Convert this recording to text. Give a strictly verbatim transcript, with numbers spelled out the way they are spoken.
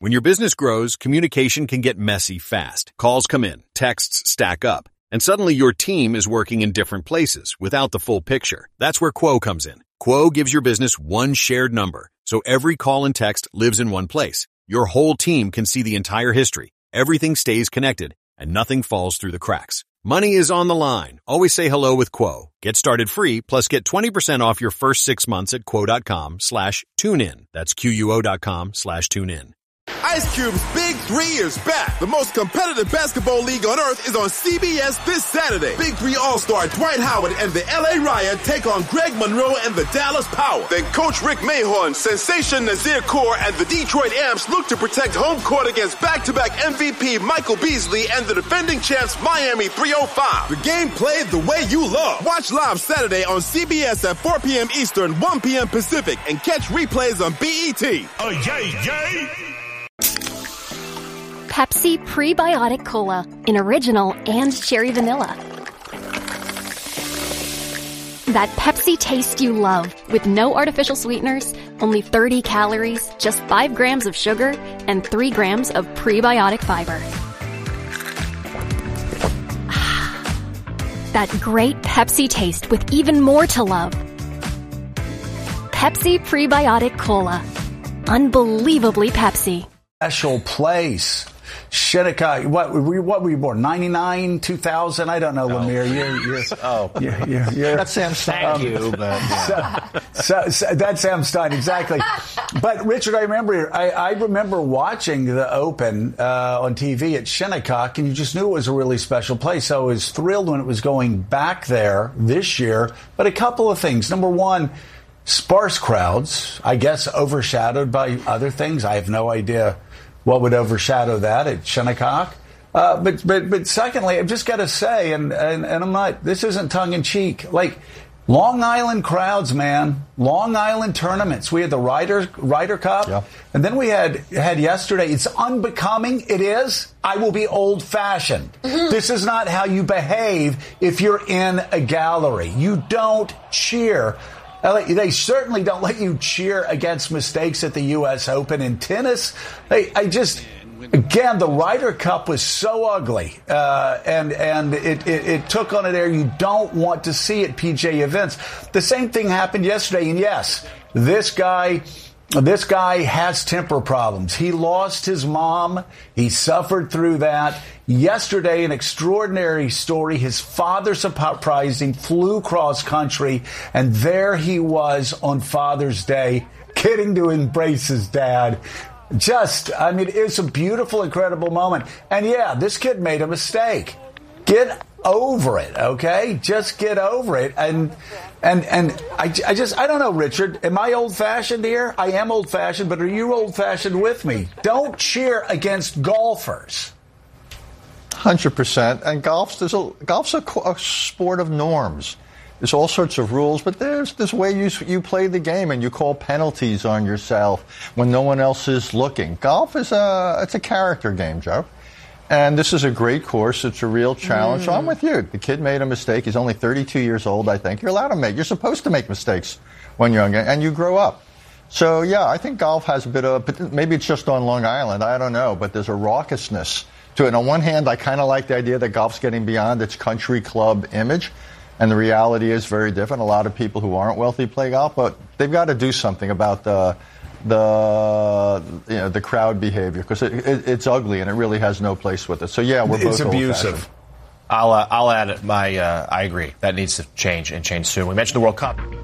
When your business grows, communication can get messy fast. Calls come in, texts stack up, and suddenly your team is working in different places without the full picture. That's where Quo comes in. Quo gives your business one shared number, so every call and text lives in one place. Your whole team can see the entire history. Everything stays connected, and nothing falls through the cracks. Money is on the line. Always say hello with Quo. Get started free, plus get twenty percent off your first six months at quo.com slash tune in. That's Q-U-O dot com slash tune in. Ice Cube's Big Three is back. The most competitive basketball league on earth is on C B S this Saturday. Big Three All-Star Dwight Howard and the L A Riot take on Greg Monroe and the Dallas Power. Then Coach Rick Mahorn, Sensation Nazir Kaur, and the Detroit Amps look to protect home court against back-to-back M V P Michael Beasley and the defending champs Miami three oh five. The game played the way you love. Watch live Saturday on C B S at four p.m. Eastern, one p.m. Pacific, and catch replays on B E T. Oh, yay, yay! Pepsi Prebiotic Cola in original and cherry vanilla. That Pepsi taste you love with no artificial sweeteners, only thirty calories, just five grams of sugar, and three grams of prebiotic fiber. That great Pepsi taste with even more to love. Pepsi Prebiotic Cola. Unbelievably Pepsi. Special place. Shinnecock, what were you, what were you born? ninety-nine, two thousand? I don't know, oh. Lemire. You're, you're, oh. You're, you're, you're, that's Sam Stein. Um, Thank you. But, yeah. so, so, so, that's Sam Stein, exactly. But, Richard, I remember I, I remember watching the Open uh, on T V at Shinnecock, and you just knew it was a really special place. I was thrilled when it was going back there this year. But a couple of things. Number one, sparse crowds, I guess overshadowed by other things. I have no idea what would overshadow that at Shinnecock. Uh, but, but, but secondly, I've just got to say, and, and, and I'm not, this isn't tongue in cheek, like Long Island crowds, man, Long Island tournaments. We had the Ryder, Ryder Cup, yeah. And then we had, had yesterday. It's unbecoming. It is. I will be old fashioned. Mm-hmm. This is not how you behave if you're in a gallery. You don't cheer. They certainly don't let you cheer against mistakes at the U S Open. In tennis, they, I just, again, the Ryder Cup was so ugly, uh, and and it, it, it took on an air you don't want to see at P G A events. The same thing happened yesterday, and yes, this guy... This guy has temper problems. He lost his mom. He suffered through that. Yesterday, an extraordinary story. His father surprised him, flew cross country, and there he was on Father's Day, getting to embrace his dad. Just, I mean, it's a beautiful, incredible moment. And yeah, this kid made a mistake. Get over it, okay? Just get over it. And and and I, I just, I don't know, Richard. Am I old-fashioned here? I am old-fashioned, but are you old-fashioned with me? Don't cheer against golfers. one hundred percent. And golf's, there's a, golf's a, a sport of norms. There's all sorts of rules, but there's this way you you play the game, and you call penalties on yourself when no one else is looking. Golf is a, it's a character game, Joe. And this is a great course. It's a real challenge. Mm. So I'm with you. The kid made a mistake. He's only thirty-two years old, I think. You're allowed to make. You're supposed to make mistakes when you're young, and you grow up. So, yeah, I think golf has a bit of, maybe it's just on Long Island. I don't know. But there's a raucousness to it. On one hand, I kind of like the idea that golf's getting beyond its country club image. And the reality is very different. A lot of people who aren't wealthy play golf, but they've got to do something about the the you know the crowd behavior, because it, it, it's ugly and it really has no place with it. So yeah, we're both it's abusive. I'll uh, I'll add my uh, I agree that needs to change and change soon. We mentioned the World Cup.